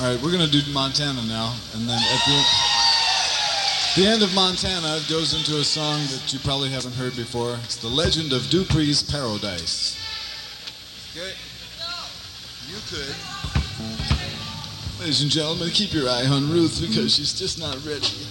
All right, we're gonna do Montana now, and then at the end of Montana, it goes into a song that you probably haven't heard before. It's The Legend of Dupree's Paradise. Okay? You could. Ladies and gentlemen, keep your eye on Ruth because she's just not ready.